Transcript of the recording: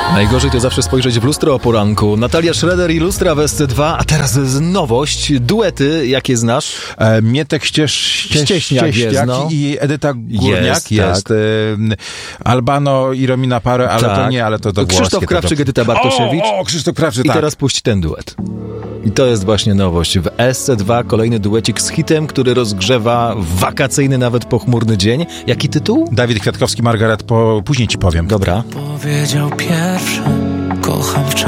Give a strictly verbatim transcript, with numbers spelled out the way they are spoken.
Najgorzej to zawsze spojrzeć w lustro o poranku. Natalia Schroeder i Lustra w S C dwa, a teraz nowość, duety, jakie znasz? E, Mietek Ścież, Ścież, Ścieśniak Ścieśniak jest, no. i Edyta Górniak Jest, jest. tak. E, Albano i Romina Parę, ale tak. to nie, ale to do Krzysztof włoskie. Krawczyk, to... Edyta Bartoszewicz. O, o, Krzysztof Krawczyk, I tak. teraz puść ten duet. I to jest właśnie nowość. W S C dwa kolejny duecik z hitem, który rozgrzewa wakacyjny, nawet pochmurny dzień. Jaki tytuł? Dawid Kwiatkowski, Margaret, po... później ci powiem. Dobra. Powiedział pierwszy, kocham wciąż.